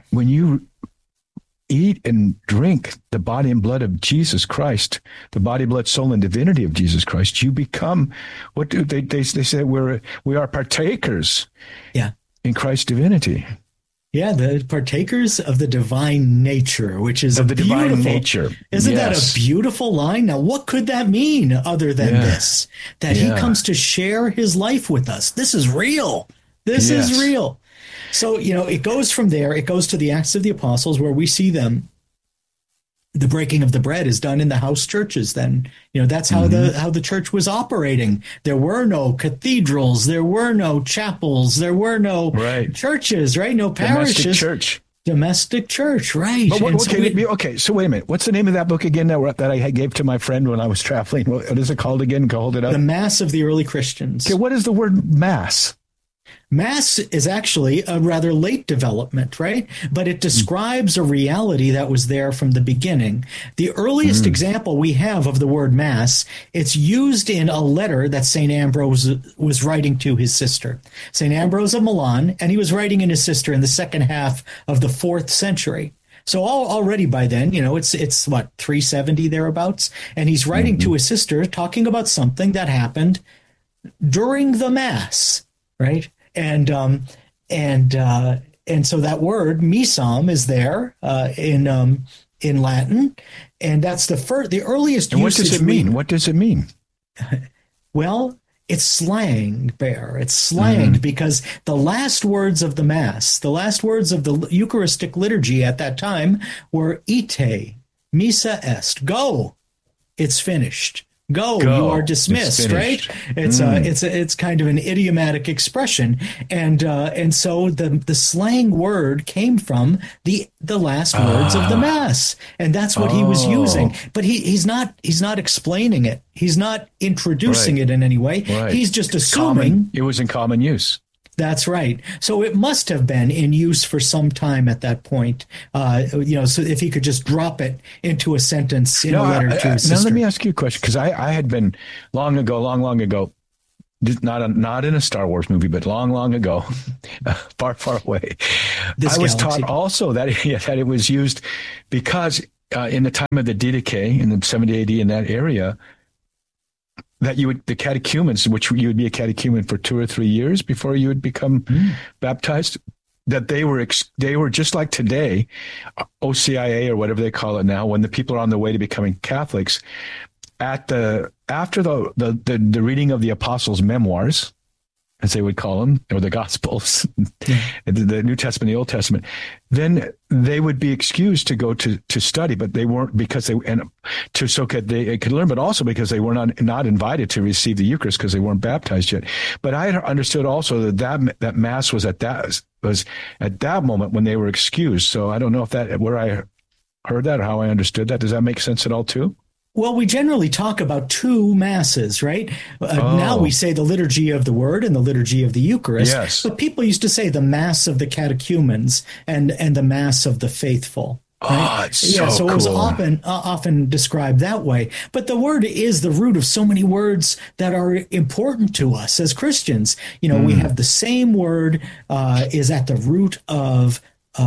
eat and drink the body and blood of Jesus Christ, the body, blood, soul, and divinity of Jesus Christ, you become, what do they say? We are partakers in Christ's divinity. Yeah, the partakers of the divine nature, which is of the divine nature. Isn't that a beautiful line? Now, what could that mean other than this? That he comes to share his life with us. This is real. This is real. So, it goes from there. It goes to the Acts of the Apostles, where we see them. The breaking of the bread is done in the house churches. Then, that's how the church was operating. There were no cathedrals. There were no chapels. There were no churches, right? No parishes. Domestic church, right? But so wait a minute. What's the name of that book again that I gave to my friend when I was traveling? What is it called again? Hold it up. The Mass of the Early Christians. Okay, what is the word Mass? Mass is actually a rather late development, right? But it describes a reality that was there from the beginning. The earliest example we have of the word Mass, it's used in a letter that St. Ambrose was writing to his sister, St. Ambrose of Milan, and he was writing in his sister in the second half of the 4th century. So already by then, it's what, 370 thereabouts? And he's writing to his sister talking about something that happened during the Mass, right? And so that word missam is there in Latin, and that's the earliest. And what does it mean? What does it mean? Well, it's slang, Bear. It's slang because the last words of the Mass, the last words of the Eucharistic liturgy at that time were ite, missa est, go, it's finished. Go, you are dismissed, right? It's kind of an idiomatic expression, and so the slang word came from the last words of the Mass, and that's what he was using. But he's not explaining it. He's not introducing it in any way. Right. He's just assuming it was in common use. That's right. So it must have been in use for some time at that point. So if he could just drop it into a sentence in a letter to his sister. Now let me ask you a question, because I had been long ago, not in a Star Wars movie, but long ago, far away. I was taught also that it was used because in the time of the Didache in the 70 AD in that area, that the catechumens, which you would be a catechumen for 2 or 3 years before you would become baptized, that they were just like today, OCIA or whatever they call it now, when the people are on their way to becoming Catholics, after the reading of the apostles' memoirs, as they would call them, or the Gospels, the New Testament, the Old Testament, then they would be excused to go to study, but they weren't, because they could learn, but also because they were not invited to receive the Eucharist because they weren't baptized yet. But I understood also that Mass was at that moment when they were excused. So I don't know if where I heard that or how I understood that. Does that make sense at all too? Well, we generally talk about 2 masses, right? Now we say the liturgy of the Word and the liturgy of the Eucharist. Yes. But people used to say the Mass of the catechumens and the Mass of the faithful. Right? Oh, it's so cool. It was often described that way. But the Word is the root of so many words that are important to us as Christians. We have the same word is at the root of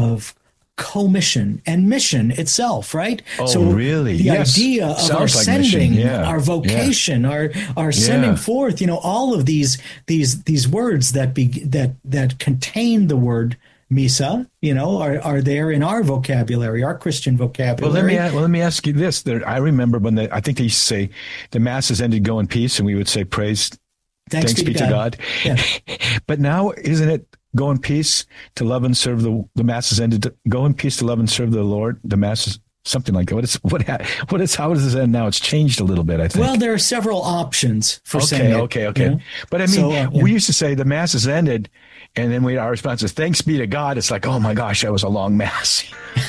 commission and mission itself, right? Oh, so really? The idea of our sending, our vocation, our sending forth, all of these words that contain the word misa, are there in our vocabulary, our Christian vocabulary. Well, let me ask you this. I remember when I think they used to say the Mass has ended, go in peace, and we would say praise, thanks be to God. Yeah. But now, isn't it go in peace to love and serve the Mass has ended? Go in peace to love and serve the Lord. The Mass is something like that. How does this end now? It's changed a little bit, I think. Well, there are several options for saying it. Okay. But I mean, we used to say the Mass has ended, and then our response is thanks be to God. It's like, oh my gosh, that was a long Mass.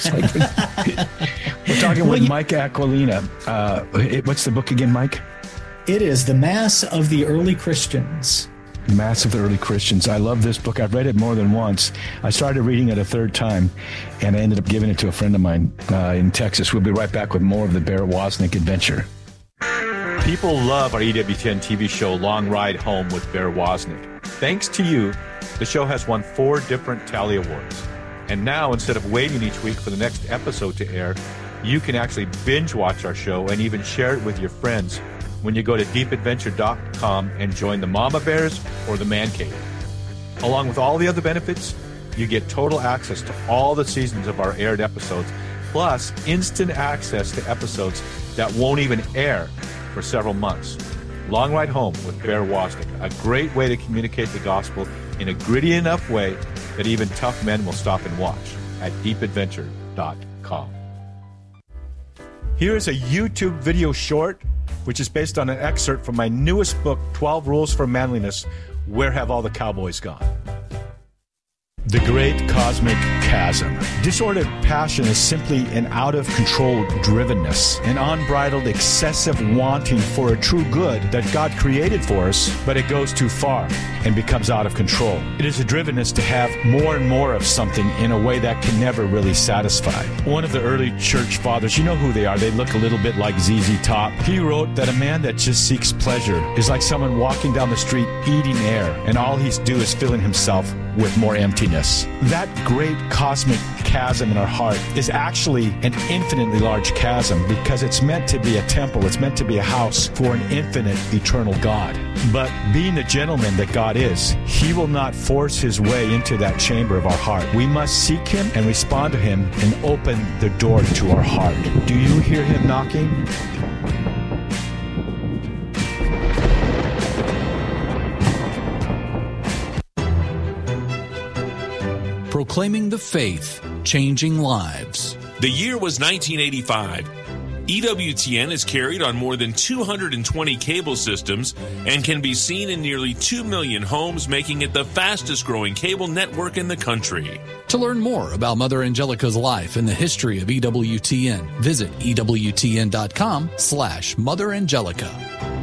We're talking with Mike Aquilina. What's the book again, Mike? It is The Mass of the Early Christians. Mass of the Early Christians. I love this book. I've read it more than once. I started reading it a third time, and I ended up giving it to a friend of mine in Texas. We'll be right back with more of the Bear Wozniak Adventure. People love our EWTN TV show, Long Ride Home with Bear Wozniak. Thanks to you, the show has won 4 different Tally Awards. And now, instead of waiting each week for the next episode to air, you can actually binge watch our show and even share it with your friends when you go to deepadventure.com and join the Mama Bears or the Man Cave. Along with all the other benefits, you get total access to all the seasons of our aired episodes, plus instant access to episodes that won't even air for several months. Long Ride Home with Bear Wozniak, a great way to communicate the gospel in a gritty enough way that even tough men will stop and watch at deepadventure.com. Here is a YouTube video short which is based on an excerpt from my newest book, 12 Rules for Manliness, Where Have All the Cowboys Gone? The Great Cosmic Chasm. Disordered passion is simply an out-of-control drivenness, an unbridled, excessive wanting for a true good that God created for us, but it goes too far and becomes out of control. It is a drivenness to have more and more of something in a way that can never really satisfy. One of the early church fathers, you know who they are, they look a little bit like ZZ Top. He wrote that a man that just seeks pleasure is like someone walking down the street eating air, and all he's do is filling himself with more emptiness. That great cosmic chasm in our heart is actually an infinitely large chasm because it's meant to be a temple. It's meant to be a house for an infinite, eternal God. But being the gentleman that God is, He will not force His way into that chamber of our heart. We must seek Him and respond to Him and open the door to our heart. Do you hear Him knocking? Proclaiming the faith, changing lives. The year was 1985. EWTN is carried on more than 220 cable systems and can be seen in nearly 2 million homes, making it the fastest growing cable network in the country. To learn more about Mother Angelica's life and the history of EWTN, visit EWTN.com/Mother Angelica.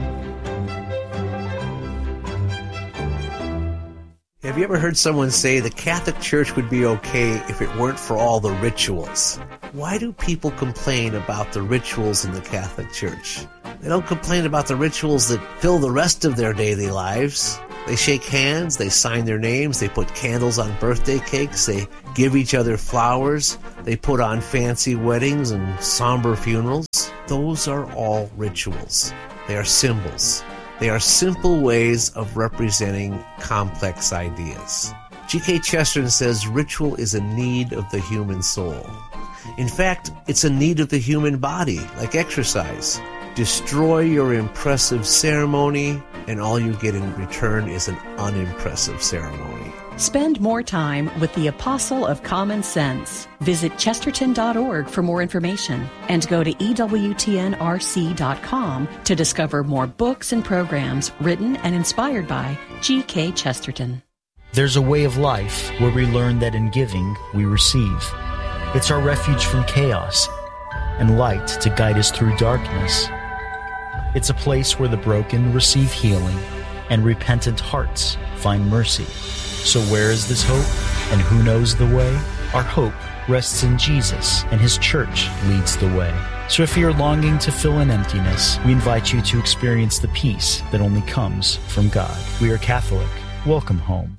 Have you ever heard someone say the Catholic Church would be okay if it weren't for all the rituals? Why do people complain about the rituals in the Catholic Church? They don't complain about the rituals that fill the rest of their daily lives. They shake hands, they sign their names, they put candles on birthday cakes, they give each other flowers, they put on fancy weddings and somber funerals. Those are all rituals. They are symbols. They are simple ways of representing complex ideas. G.K. Chesterton says ritual is a need of the human soul. In fact, it's a need of the human body, like exercise. Destroy your impressive ceremony, and all you get in return is an unimpressive ceremony. Spend more time with the Apostle of Common Sense. Visit chesterton.org for more information and go to EWTNRC.com to discover more books and programs written and inspired by G.K. Chesterton. There's a way of life where we learn that in giving, we receive. It's our refuge from chaos and light to guide us through darkness. It's a place where the broken receive healing and repentant hearts find mercy. So where is this hope, and who knows the way? Our hope rests in Jesus, and His church leads the way. So if you're longing to fill an emptiness, we invite you to experience the peace that only comes from God. We are Catholic. Welcome home.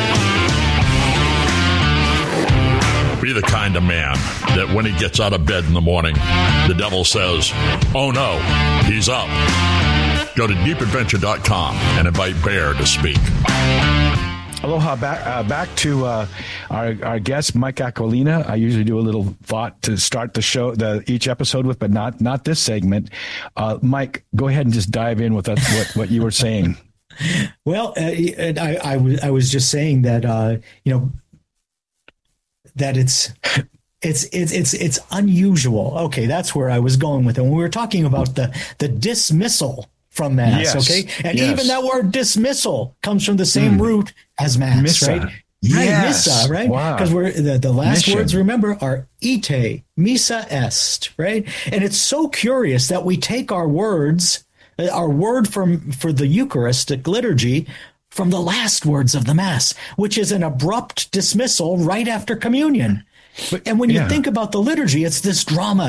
Be the kind of man that when he gets out of bed in the morning, the devil says, "Oh no, he's up." Go to deepadventure.com and invite Bear to speak. Aloha, back to our guest, Mike Aquilina. I usually do a little thought to start the show, each episode with, but not this segment. Mike, go ahead and just dive in with us, what you were saying. Well, I was just saying that that it's unusual. Okay, that's where I was going with it. When we were talking about the dismissal from Mass, yes. Okay? And even that word dismissal comes from the same root as Mass, Missa. Right? Yes. Right, Missa, right? Because we're the last words, remember, are ite, missa est, right? And it's so curious that we take our words, our word for the Eucharistic liturgy, from the last words of the Mass, which is an abrupt dismissal right after communion. And when you think about the liturgy, it's this drama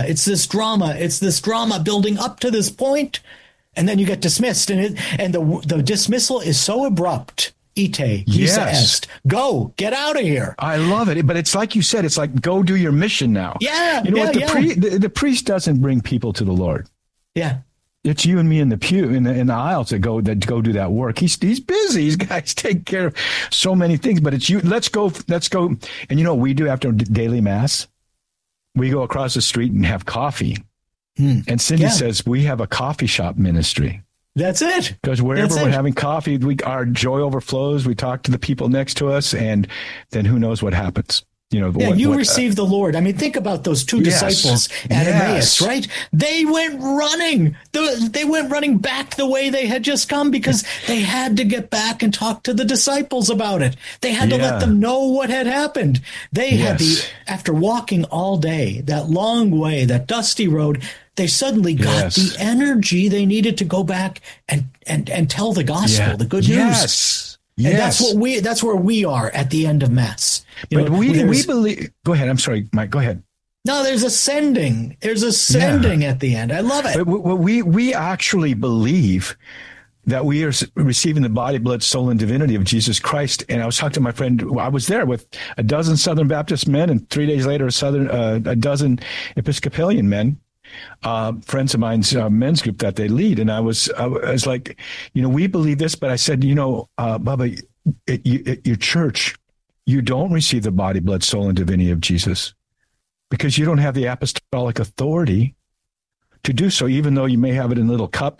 building up to this point, and then you get dismissed, and the dismissal is so abrupt. Ite, missa est. Go, get out of here. I love it, but it's like you said, it's like go do your mission now. Yeah, you know what? The priest doesn't bring people to the Lord. Yeah. It's you and me in the pew, in the aisles that go do that work. He's busy. These guys take care of so many things, but it's you. Let's go. And you know what we do after daily Mass? We go across the street and have coffee. And Cindy says we have a coffee shop ministry. That's it. Because wherever we're having coffee, our joy overflows. We talk to the people next to us, and then who knows what happens. You know, you receive the Lord. I mean, think about those two disciples at Emmaus, right? They went running. They went running back the way they had just come because they had to get back and talk to the disciples about it. They had to let them know what had happened. They had after walking all day, that long way, that dusty road, they suddenly got the energy they needed to go back and tell the gospel, the good news. And that's where we are at the end of Mass. But we believe. Go ahead. I'm sorry, Mike. Go ahead. No, there's a sending. There's a sending at the end. I love it. But we actually believe that we are receiving the body, blood, soul, and divinity of Jesus Christ. And I was talking to my friend. I was there with a dozen Southern Baptist men, and 3 days later, a dozen Episcopalian men. Friends of mine's men's group that they lead. And I was like, we believe this, but I said, Bubba, at your church, you don't receive the body, blood, soul, and divinity of Jesus because you don't have the apostolic authority to do so, even though you may have it in a little cup,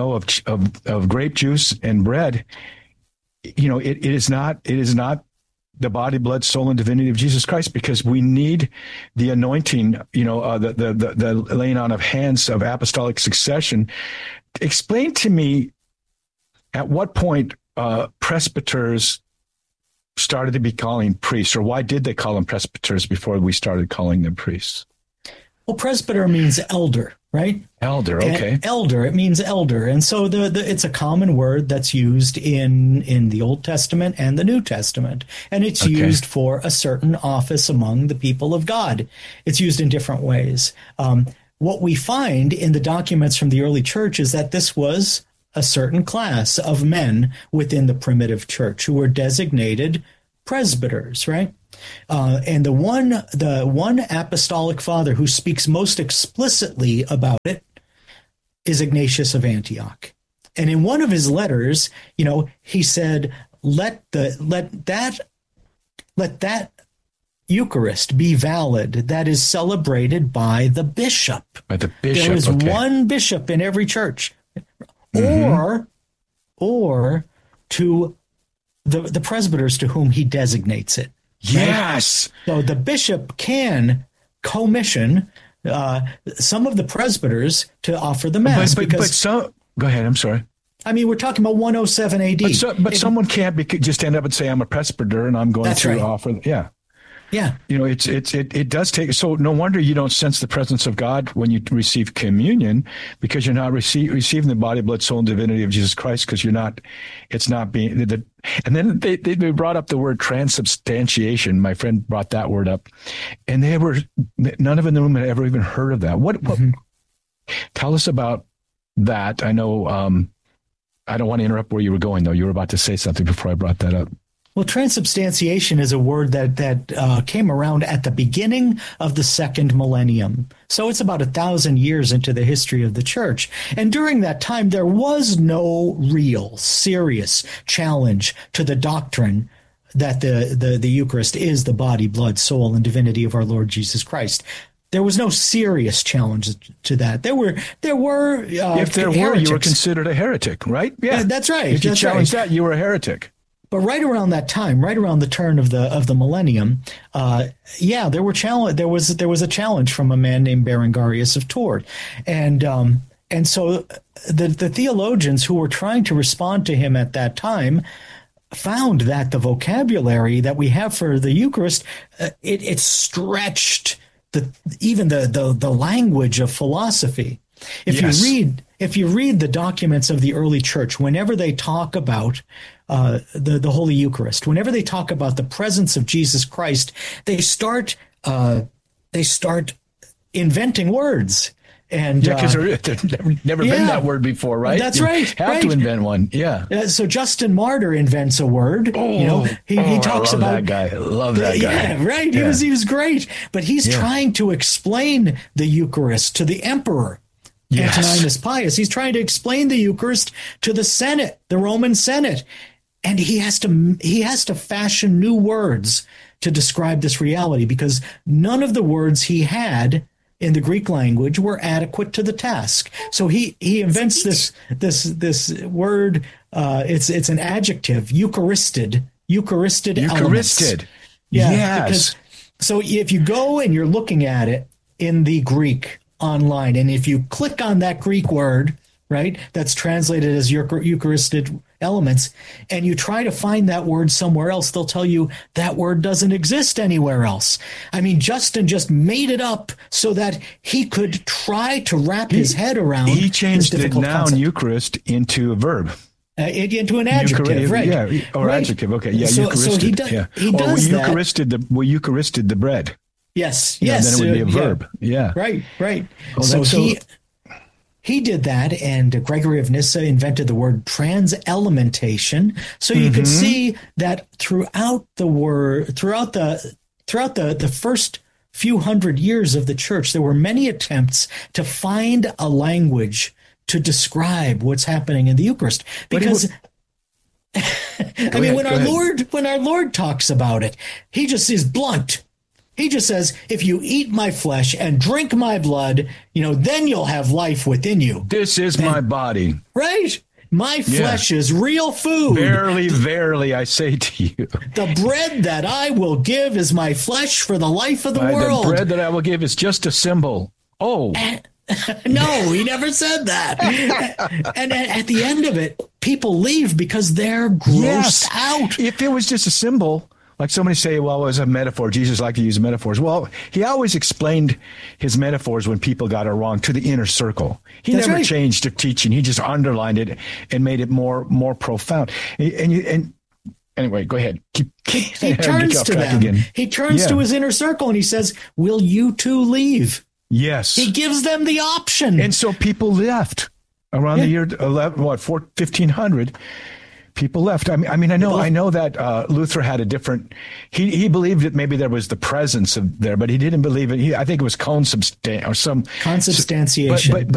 of grape juice and bread. It is not the body, blood, soul, and divinity of Jesus Christ, because we need the anointing, the laying on of hands of apostolic succession. Explain to me at what point presbyters started to be calling priests, or why did they call them presbyters before we started calling them priests? Well, presbyter means elder, right? Elder, okay. And elder, it means elder. And so it's a common word that's used in the Old Testament and the New Testament. And it's used for a certain office among the people of God. It's used in different ways. What we find in the documents from the early church is that this was a certain class of men within the primitive church who were designated presbyters, right? And the one apostolic father who speaks most explicitly about it is Ignatius of Antioch. And in one of his letters, he said, let that Eucharist be valid that is celebrated by the bishop. By the bishop. There is one bishop in every church. Or to the presbyters to whom he designates it. Yes. Right? So the bishop can commission some of the presbyters to offer the mass. Go ahead. I'm sorry. I mean, we're talking about 107 AD. But someone can't just stand up and say, I'm a presbyter and I'm going to offer. Yeah. Yeah. It does take. So no wonder you don't sense the presence of God when you receive communion, because you're not receiving the body, blood, soul, and divinity of Jesus Christ, because it's not being. And then they brought up the word transubstantiation. My friend brought that word up, and none of them in the room had ever even heard of that. What tell us about that? I know, I don't want to interrupt where you were going, though. You were about to say something before I brought that up. Well, transubstantiation is a word that came around at the beginning of the second millennium. So it's about 1,000 years into the history of the church. And during that time, there was no real serious challenge to the doctrine that the Eucharist is the body, blood, soul, and divinity of our Lord Jesus Christ. There was no serious challenge to that. There were. If there were, you were considered a heretic, right? Yeah, that's right. If you challenged that, you were a heretic. But right around that time, right around the turn of the millennium, there were there was a challenge from a man named Berengarius of Tours, and so the theologians who were trying to respond to him at that time found that the vocabulary that we have for the Eucharist it stretched even the language of philosophy. If you read the documents of the early church, whenever they talk about the Holy Eucharist, whenever they talk about the presence of Jesus Christ, they start inventing words. And because there's never been that word before, right? That's right. You have to invent one. Yeah. So Justin Martyr invents a word. He talks about that guy. I love that guy. Yeah, right. Yeah. He was great, but he's trying to explain the Eucharist to the emperor. Yes. Antoninus Pius. He's trying to explain the Eucharist to the Senate, the Roman Senate, and he has to fashion new words to describe this reality, because none of the words he had in the Greek language were adequate to the task. So he invents this word. It's an adjective, Eucharisted elements. Yeah. Yes. So if you go and you're looking at it in the Greek online, and if you click on that Greek word, right, that's translated as Eucharisted elements, and you try to find that word somewhere else, they'll tell you that word doesn't exist anywhere else. I mean, Justin just made it up so that he could try to wrap his head around. He changed the noun concept. Eucharist into a verb. Into an adjective, right? Yeah, or right. Adjective. Okay, yeah, Eucharisted. So he does that. We Eucharisted the bread. Yes. Then it would be a verb. Yeah. Right. So he did that, and Gregory of Nyssa invented the word transelementation. So you could see that throughout the first few hundred years of the church, there were many attempts to find a language to describe what's happening in the Eucharist. Because when our Lord talks about it, he just is blunt. He just says, if you eat my flesh and drink my blood, then you'll have life within you. This is my body. Right. My flesh is real food. Verily, verily, I say to you. The bread that I will give is my flesh for the life of the world. The bread that I will give is just a symbol. Oh. No, he never said that. And at the end of it, people leave because they're grossed out. If it was just a symbol, like somebody say, well, it was a metaphor. Jesus liked to use metaphors. Well, he always explained his metaphors when people got it wrong to the inner circle. He never changed the teaching. He just underlined it and made it more profound. And anyway, go ahead. He turns to them. Again. He turns to his inner circle and he says, will you too leave? Yes. He gives them the option. And so people left around the year 1500. People left. I mean, I know that Luther had a different. He believed that maybe there was the presence of there, but he didn't believe it. I think it was consubstantiation. But